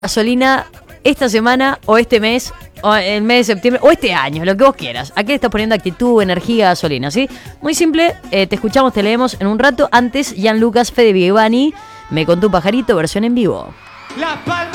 gasolina esta semana o este mes o el mes de septiembre o este año, lo que vos quieras. ¿A qué le estás poniendo actitud, energía, gasolina? ¿Sí? Muy simple, te escuchamos, te leemos en un rato. Antes, Gianlucas Fede Vievani, Me contó un pajarito, versión en vivo.